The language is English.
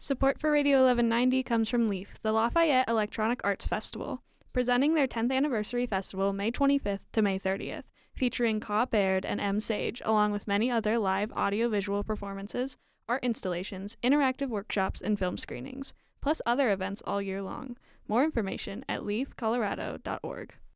Support for Radio 1190 comes from LEAF, the Lafayette Electronic Arts Festival, presenting their 10th anniversary festival May 25th to May 30th, featuring Ka Baird and M. Sage, along with many other live audiovisual performances, art installations, interactive workshops, and film screenings, plus other events all year long. More information at leafcolorado.org.